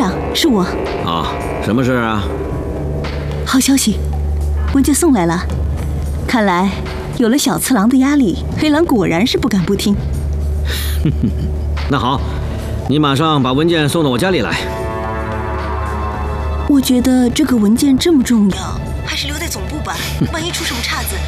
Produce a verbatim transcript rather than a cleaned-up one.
长，是我。 啊，什么事啊？ 好消息，文件送来了。看来有了小次郎的压力，黑狼果然是不敢不听。 那好，你马上把文件送到我家里来。 我觉得这个文件这么重要，还是留在总部吧，万一出什么岔子。